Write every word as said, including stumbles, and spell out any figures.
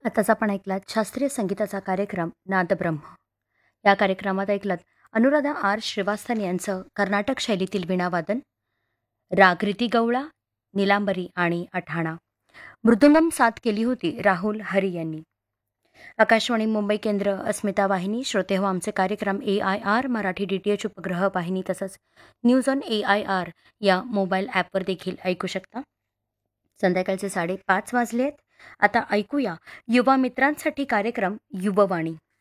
आताच आपण ऐकलात शास्त्रीय संगीताचा कार्यक्रम नादब्रह्म. या कार्यक्रमात ऐकलात अनुराधा आर श्रीवास्तव यांचं कर्नाटक शैलीतील वीणावादन, रागरीती गवळा, निलांबरी आणि अठाणा. मृदुंगम साथ केली होती राहुल हरी यांनी. आकाशवाणी मुंबई केंद्र, अस्मिता वाहिनी. श्रोते हो, आमचे कार्यक्रम ए I R Marathi D T H उपग्रह वाहिनी तसंच news on A I R या मोबाईल ॲपवर देखील ऐकू शकता. संध्याकाळचे साडेपाच वाजले आहेत. आता ऐकूया युवा मित्रांसाठी कार्यक्रम युववाणी.